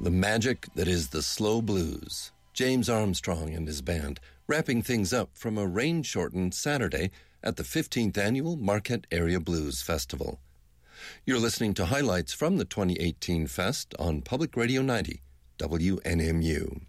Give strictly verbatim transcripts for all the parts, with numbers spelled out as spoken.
the magic that is the slow blues. James Armstrong and his band, wrapping things up from a rain-shortened Saturday at the fifteenth Annual Marquette Area Blues Festival. You're listening to highlights from the twenty eighteen Fest on Public Radio ninety, W N M U.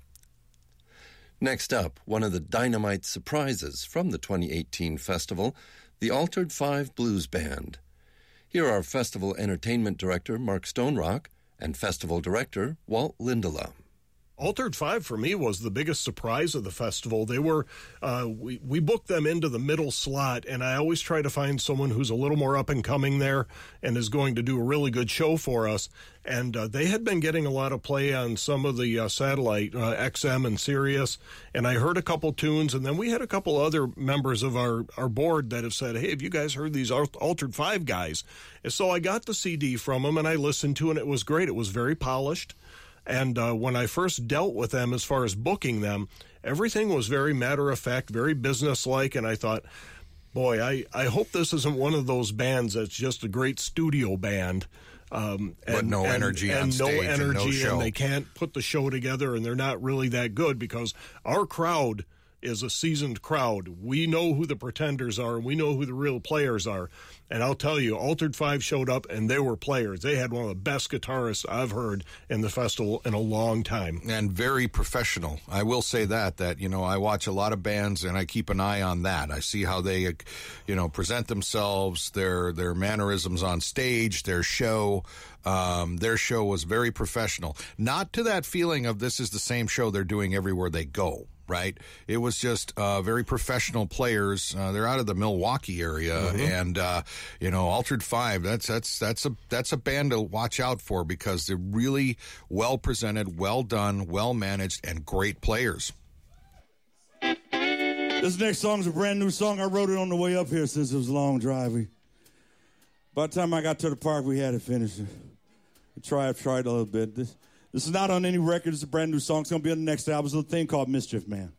Next up, one of the dynamite surprises from the twenty eighteen festival, the Altered Five Blues Band. Here are Festival Entertainment Director Mark Stonerock and Festival Director Walt Lindela. Altered Five for me was the biggest surprise of the festival. They were, uh, we, we booked them into the middle slot, and I always try to find someone who's a little more up and coming there and is going to do a really good show for us. And uh, they had been getting a lot of play on some of the uh, satellite, uh, X M and Sirius, and I heard a couple tunes, and then we had a couple other members of our, our board that have said, hey, have you guys heard these Altered Five guys? And so I got the C D from them, and I listened to it, and it was great. It was very polished. And uh, when I first dealt with them as far as booking them, everything was very matter-of-fact, very businesslike, and I thought, boy, I, I hope this isn't one of those bands that's just a great studio band. Um, and, but no and, energy and on stage no energy, and no show. And they can't put the show together, and they're not really that good because our crowd is a seasoned crowd. We know who the pretenders are, and we know who the real players are. And I'll tell you, Altered Five showed up, and they were players. They had one of the best guitarists I've heard in the festival in a long time. And very professional. I will say that, that, you know, I watch a lot of bands, and I keep an eye on that. I see how they, you know, present themselves, their their mannerisms on stage, their show. Um, their show was very professional. Not to that feeling of this is the same show they're doing everywhere they go. Right. It was just uh, very professional players. Uh, they're out of the Milwaukee area, mm-hmm. and uh, you know, Altered Five. That's that's that's a that's a band to watch out for because they're really well presented, well done, well managed, and great players. This next song is a brand new song. I wrote it on the way up here since it was a long drive. We, by the time I got to the park, we had it finished. I tried, tried a little bit. This. This is not on any record. It's a brand new song. It's going to be on the next album. It's a thing called Mischief Man.